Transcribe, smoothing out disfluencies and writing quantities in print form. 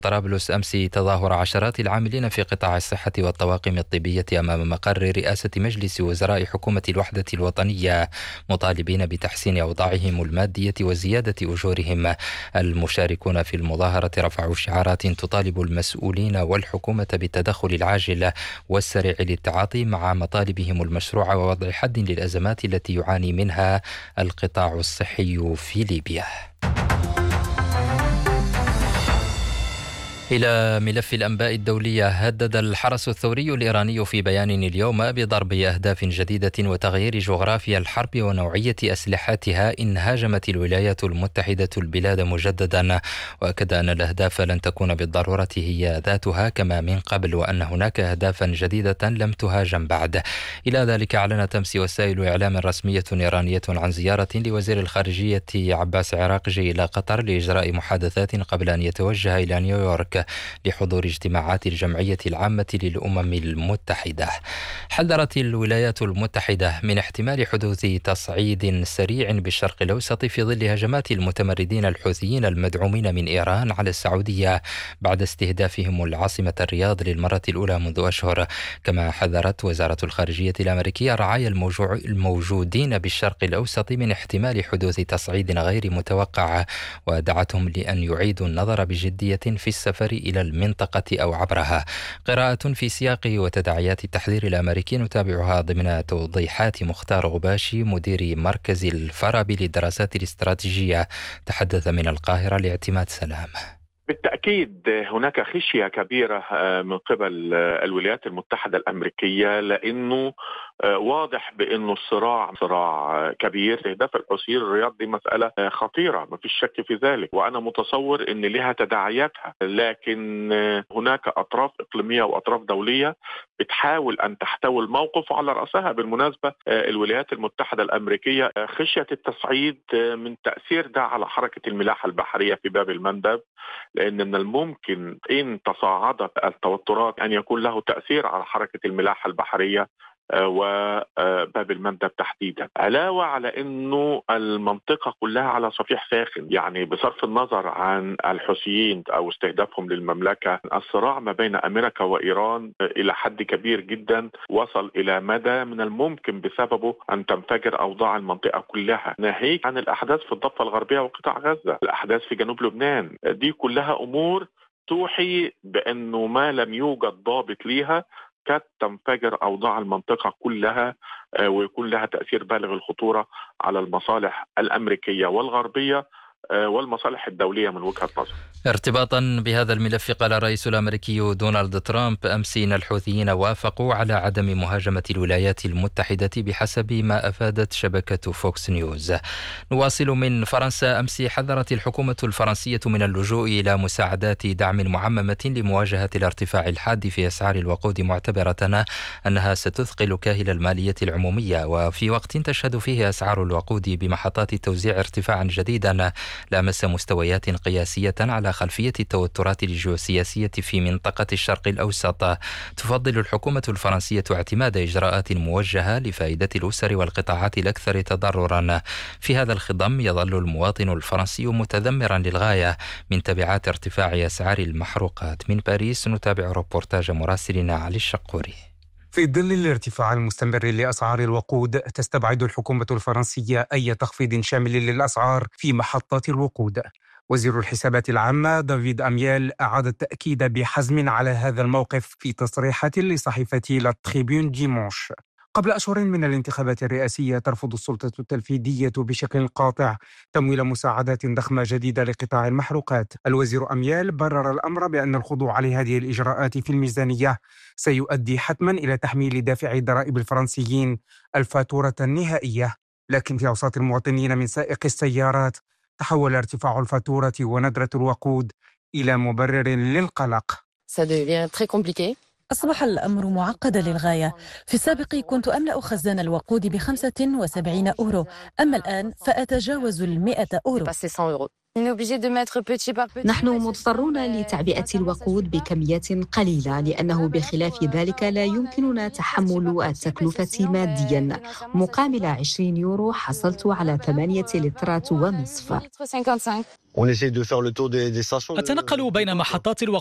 طرابلس أمس تظاهر عشرات العاملين في قطاع الصحة والطواقم الطبية أمام مقر رئاسة مجلس وزراء حكومة الوحدة الوطنية، مطالبين بتحسين أوضاعهم المادية وزيادة أجورهم. المشاركون في المظاهرة رفعوا شعارات تطالب المسؤولين والحكومة بالتدخل العاجل والسريع للتعاطي مع مطالبهم المشروعة ووضع حد للأزمات التي يعاني منها القطاع الصحي في ليبيا. إلى ملف الأنباء الدولية. هدد الحرس الثوري الإيراني في بيان اليوم بضرب أهداف جديدة وتغيير جغرافيا الحرب ونوعية أسلحتها إن هاجمت الولايات المتحدة البلاد مجددا، وأكد أن الأهداف لن تكون بالضرورة هي ذاتها كما من قبل، وأن هناك أهدافا جديدة لم تهاجم بعد. إلى ذلك أعلنت أمس وسائل إعلام رسمية إيرانية عن زيارة لوزير الخارجية عباس عراقجي إلى قطر لإجراء محادثات قبل أن يتوجه إلى نيويورك لحضور اجتماعات الجمعية العامة للأمم المتحدة. حذرت الولايات المتحدة من احتمال حدوث تصعيد سريع بالشرق الأوسط في ظل هجمات المتمردين الحوثيين المدعومين من إيران على السعودية بعد استهدافهم العاصمة الرياض للمرة الأولى منذ أشهر. كما حذرت وزارة الخارجية الأمريكية رعايا الموجودين بالشرق الأوسط من احتمال حدوث تصعيد غير متوقع، ودعتهم لأن يعيدوا النظر بجدية في السفر إلى المنطقة أو عبرها. قراءة في سياق وتداعيات التحذير الأمريكي نتابعها ضمن توضيحات مختار غباشي مدير مركز الفارابي للدراسات الاستراتيجية، تحدث من القاهرة لاعتماد سلام. بالتأكيد هناك خشية كبيرة من قبل الولايات المتحدة الأمريكية، لأنه واضح بأنه الصراع صراع كبير. استهداف الحوثيين الرياض دي مسألة خطيرة، ما فيش شك في ذلك، وأنا متصور أن لها تداعياتها، لكن هناك أطراف إقليمية وأطراف دولية بتحاول أن تحتوي الموقف، وعلى رأسها بالمناسبة الولايات المتحدة الأمريكية. خشية التصعيد من تأثير ده على حركة الملاحة البحرية في باب المندب، لأن من الممكن إن تصاعدت التوترات أن يكون له تأثير على حركة الملاحة البحرية وباب المندب تحديدا، علاوة على أنه المنطقة كلها على صفيح ساخن. يعني بصرف النظر عن الحوثيين أو استهدافهم للمملكة، الصراع ما بين أمريكا وإيران إلى حد كبير جدا وصل إلى مدى من الممكن بسببه أن تنفجر أوضاع المنطقة كلها، ناهيك عن الأحداث في الضفة الغربية وقطاع غزة، الأحداث في جنوب لبنان. دي كلها أمور توحي بأنه ما لم يوجد ضابط ليها قد تنفجر أوضاع المنطقة كلها، ويكون لها تأثير بالغ الخطورة على المصالح الأمريكية والغربية والمصالح الدولية من وجهة نظر. ارتباطا بهذا الملف، قال الرئيس الأمريكي دونالد ترامب أمس إن الحوثيين وافقوا على عدم مهاجمة الولايات المتحدة بحسب ما أفادت شبكة فوكس نيوز. نواصل من فرنسا. أمس حذرت الحكومة الفرنسية من اللجوء إلى مساعدات دعم معممة لمواجهة الارتفاع الحاد في أسعار الوقود، معتبرة أنها ستثقل كاهل المالية العمومية، وفي وقت تشهد فيه أسعار الوقود بمحطات التوزيع ارتفاعا جديدا لامس مستويات قياسية على خلفية التوترات الجيوسياسية في منطقة الشرق الأوسط. تفضل الحكومة الفرنسية اعتماد إجراءات موجهة لفائدة الأسر والقطاعات الأكثر تضررا. في هذا الخضم يظل المواطن الفرنسي متذمرا للغاية من تبعات ارتفاع أسعار المحروقات. من باريس نتابع روبورتاج مراسلنا علي الشقوري. في ظل الارتفاع المستمر لأسعار الوقود، تستبعد الحكومة الفرنسية أي تخفيض شامل للأسعار في محطات الوقود. وزير الحسابات العامة دافيد أميال أعاد التأكيد بحزم على هذا الموقف في تصريحات لصحيفة لا تريبيون ديمونش. قبل أشهر من الانتخابات الرئاسية، ترفض السلطة التنفيذية بشكل قاطع تمويل مساعدات ضخمة جديدة لقطاع المحروقات. الوزير أميال برر الأمر بأن الخضوع لهذه الإجراءات في الميزانية سيؤدي حتما إلى تحميل دافعي الضرائب الفرنسيين الفاتورة النهائية، لكن في أوساط المواطنين من سائق السيارات تحول ارتفاع الفاتورة وندرة الوقود إلى مبرر للقلق. أصبح الأمر معقدا للغاية. في السابق كنت أملأ خزان الوقود ب75 €، أما الآن فأتجاوز 100 €. نحن مضطرون لتعبئة الوقود بكميات قليلة لأنه بخلاف ذلك لا يمكننا تحمل التكلفة مادياً. مقابل 20 يورو حصلت على 8 لترات ونصف. أتنقل بين محطات